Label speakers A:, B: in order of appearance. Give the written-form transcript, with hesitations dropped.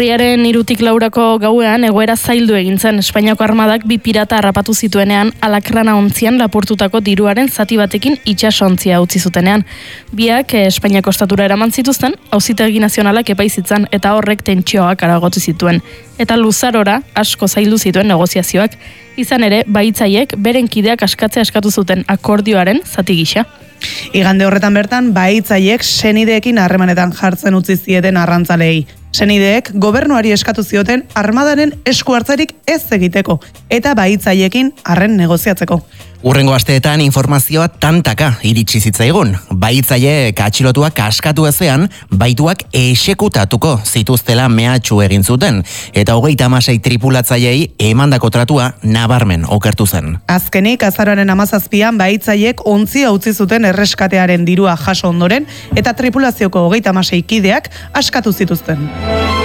A: Urriaren 3-4 gauean egoera zaildu egin zen. Espainiako armadak 2 pirata harrapatu zituenean Alakrana ontzian lapurtutako diruaren zati batekin itsasontzia utzi zutenean. Biak Espainiako estatura eraman zituzten, Auzitegi Nazionalak epaizitzan eta horrek tentsioak aragotu zituen. Eta luzarora asko zaildu zituen negoziazioak. Izan ere, bahitzaiek beren kideak askatzea eskatu zuten akordioaren zati gisa.
B: Igande horretan bertan, bahitzaiek senideekin harremanetan jartzen utzi zieten arrantzalei. Senideek gobernuari eskatu zioten armadaren esku hartzerik ez egiteko eta bahitzaiekin harren negoziatzeko.
C: Urrengo asteetan informazioa tantaka iritsi zitzaigun. Bahitzaiek atxilotuak askatu ezean, baituak exekutatuko zituztela mehatxu egin zuten, eta 36 tripulatzaileei emandako tratua nabarmen okertu zen.
B: Azkenik, azaroaren 17an bahitzaiek ontzia utzi zuten erreskatearen dirua jaso ondoren, eta tripulazioko 36 kideak askatu zituzten.